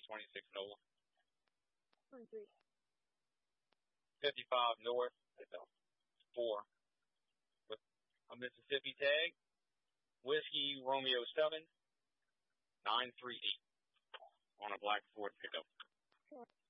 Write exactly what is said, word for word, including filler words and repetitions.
twenty-six Nola. twenty-three. fifty-five North, four. With a Mississippi tag. Whiskey Romeo seven, nine three eight on a black Ford pickup. Sure.